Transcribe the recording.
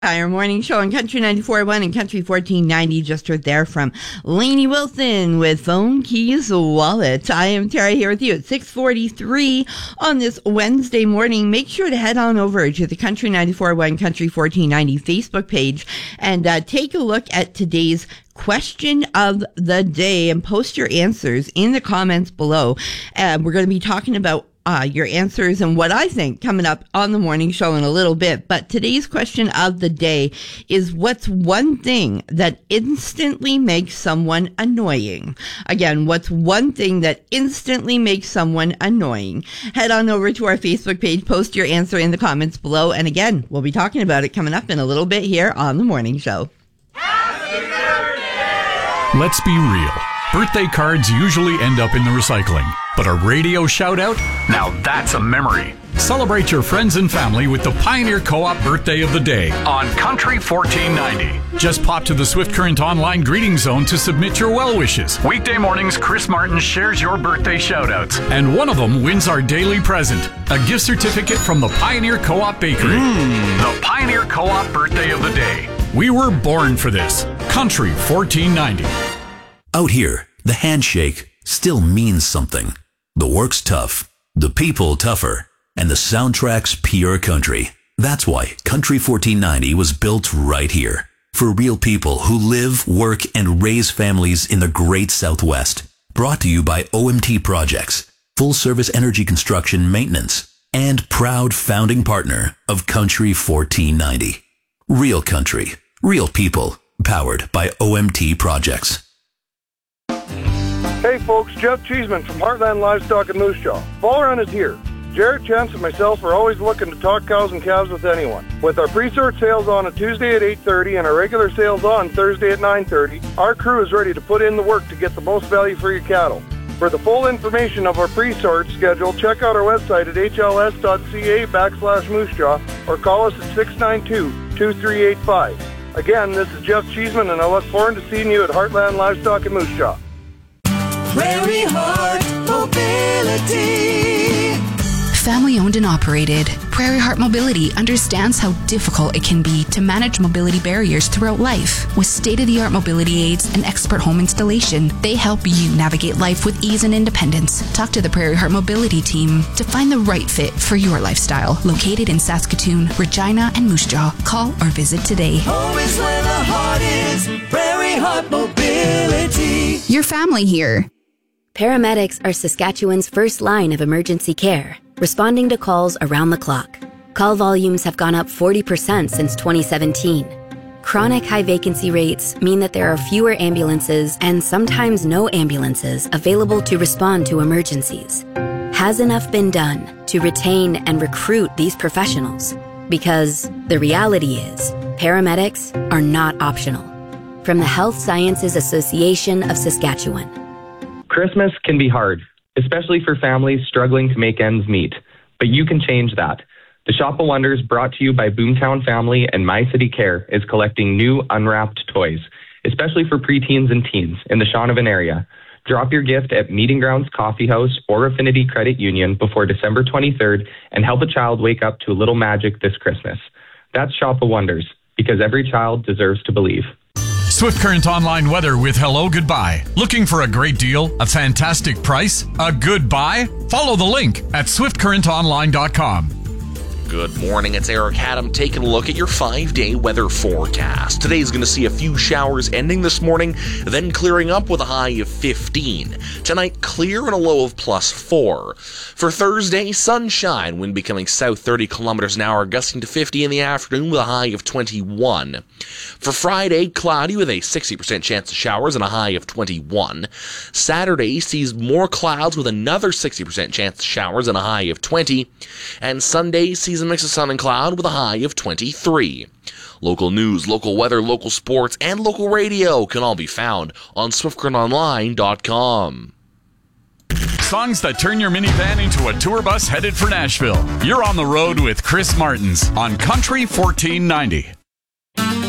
Our morning show on Country 94.1 and Country 1490. Just heard there from Lainey Wilson with Phone Keys Wallet. I am Tara here with you at 6:43 on this Wednesday morning. Make sure to head on over to the Country 94.1 Country 1490 Facebook page and take a look at today's question of the day and post your answers in the comments below. We're going to be talking about your answers and what I think coming up on the morning show in a little bit. But today's question of the day is, what's one thing that instantly makes someone annoying? Again, what's one thing that instantly makes someone annoying? Head on over to our Facebook page, post your answer in the comments below. And again, we'll be talking about it coming up in a little bit here on the morning show. Happy birthday! Let's be real. Birthday cards usually end up in the recycling. But a radio shout-out? Now that's a memory. Celebrate your friends and family with the Pioneer Co-op Birthday of the Day on Country 1490. Just pop to the Swift Current Online Greeting Zone to submit your well wishes. Weekday mornings, Chris Martin shares your birthday shout-outs. And one of them wins our daily present, a gift certificate from the Pioneer Co-op Bakery. The Pioneer Co-op Birthday of the Day. We were born for this. Country 1490. Out here, the handshake still means something. The work's tough, the people tougher, and the soundtrack's pure country. That's why Country 1490 was built right here. For real people who live, work, and raise families in the great Southwest. Brought to you by OMT Projects, full service energy construction maintenance, and proud founding partner of Country 1490. Real country, real people, powered by OMT Projects. Hey folks, Jeff Cheeseman from Heartland Livestock in Moose Jaw. Fall run is here. Jared, Chance, and myself are always looking to talk cows and calves with anyone. With our pre-sort sales on a Tuesday at 8:30 and our regular sales on Thursday at 9:30, our crew is ready to put in the work to get the most value for your cattle. For the full information of our pre-sort schedule, check out our website at hls.ca/Moose Jaw or call us at 692-2385. Again, this is Jeff Cheeseman, and I look forward to seeing you at Heartland Livestock in Moose Jaw. Prairie Heart Mobility. Family owned and operated, Prairie Heart Mobility understands how difficult it can be to manage mobility barriers throughout life. With state-of-the-art mobility aids and expert home installation, they help you navigate life with ease and independence. Talk to the Prairie Heart Mobility team to find the right fit for your lifestyle. Located in Saskatoon, Regina, and Moose Jaw. Call or visit today. Home is where the heart is. Prairie Heart Mobility. Your family here. Paramedics are Saskatchewan's first line of emergency care, responding to calls around the clock. Call volumes have gone up 40% since 2017. Chronic high vacancy rates mean that there are fewer ambulances and sometimes no ambulances available to respond to emergencies. Has enough been done to retain and recruit these professionals? Because the reality is, paramedics are not optional. From the Health Sciences Association of Saskatchewan. Christmas can be hard, especially for families struggling to make ends meet, but you can change that. The Shop of Wonders, brought to you by Boomtown Family and My City Care, is collecting new unwrapped toys, especially for preteens and teens in the Shaunavon area. Drop your gift at Meeting Grounds Coffee House or Affinity Credit Union before December 23rd and help a child wake up to a little magic this Christmas. That's Shop of Wonders, because every child deserves to believe. Swift Current Online weather with Hello Goodbye. Looking for a great deal, a fantastic price, a good buy? Follow the link at swiftcurrentonline.com. Good morning, it's Eric Haddam taking a look at your 5-day weather forecast. Today's going to see a few showers ending this morning, then clearing up with a high of 15. Tonight, clear and a low of +4. For Thursday, sunshine, wind becoming south 30 kilometers an hour, gusting to 50 in the afternoon with a high of 21. For Friday, cloudy with a 60% chance of showers and a high of 21. Saturday sees more clouds with another 60% chance of showers and a high of 20. And Sunday sees a mix of sun and cloud with a high of 23. Local news, local weather, local sports, and local radio can all be found on swiftcurrentonline.com. Songs that turn your minivan into a tour bus headed for Nashville. You're on the road with Chris Martins on Country 1490.